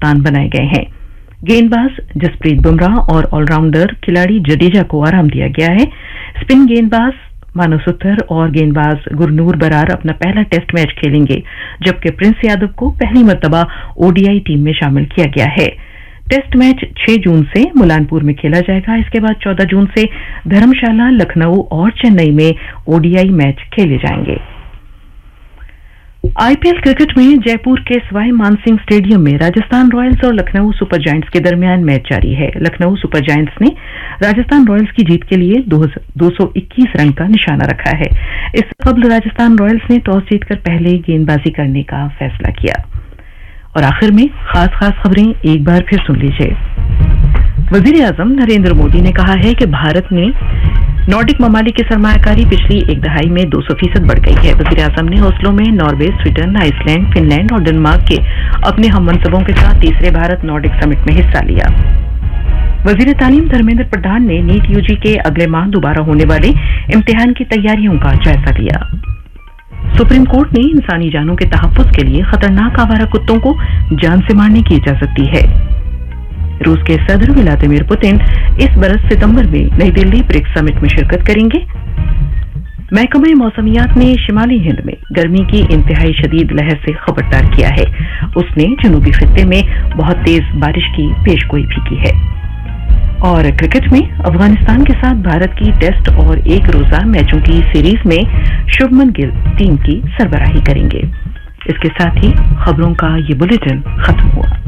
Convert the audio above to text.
कप्तान बनाए गए हैं। गेंदबाज जसप्रीत बुमराह और ऑलराउंडर खिलाड़ी जडेजा को आराम दिया गया है। स्पिन गेंदबाज मानव सुथर और गेंदबाज गुरनूर बरार अपना पहला टेस्ट मैच खेलेंगे, जबकि प्रिंस यादव को पहली मर्तबा ओडीआई टीम में शामिल किया गया है। टेस्ट मैच 6 जून से मुलानपुर में खेला जाएगा। इसके बाद 14 जून से धर्मशाला, लखनऊ और चेन्नई में ओडीआई मैच खेले जाएंगे। आईपीएल क्रिकेट में जयपुर के सवाई मानसिंह स्टेडियम में राजस्थान रॉयल्स और लखनऊ सुपर जायंट्स के दरमियान मैच जारी है। लखनऊ सुपर जायंट्स ने राजस्थान रॉयल्स की जीत के लिए 221 रन का निशाना रखा है। इससे कबल राजस्थान रॉयल्स ने टॉस जीतकर पहले गेंदबाजी करने का फैसला किया। और आखिर में खास खबरें एक बार फिर सुन लीजिए। वजीर आजम नरेंद्र मोदी ने कहा है कि भारत ने नॉर्डिक ममालिक की सरमायाकारी पिछली एक दहाई में 200% बढ़ गई है। वजीर आजम ने ओस्लो में नॉर्वे, स्वीडन, आइसलैंड, फिनलैंड और डेनमार्क के अपने हममनसबों के साथ तीसरे भारत नॉर्डिक समिट में हिस्सा लिया। वजीर तालीम धर्मेंद्र प्रधान ने नीट यूजी के अगले माह दोबारा होने वाले इम्तिहान की तैयारियों का जायजा लिया। सुप्रीम कोर्ट ने इंसानी जानों के तहफ्फुज़ के लिए खतरनाक आवारा कुत्तों को जान से मारने की इजाजत दी है। रूस के सदर व्लादिमीर पुतिन इस बरस सितंबर में नई दिल्ली ब्रिक्स समिट में शिरकत करेंगे। महकमे मौसमियात ने शिमाली हिंद में गर्मी की इंतहाई शदीद लहर से खबरदार किया है। उसने जनूबी खित्ते में बहुत तेज बारिश की पेशगोई भी की है। और क्रिकेट में अफगानिस्तान के साथ भारत की टेस्ट और एक रोजा मैचों की सीरीज में शुभमन गिल टीम की सरबराही करेंगे। इसके साथ ही खबरों का ये बुलेटिन खत्म हुआ।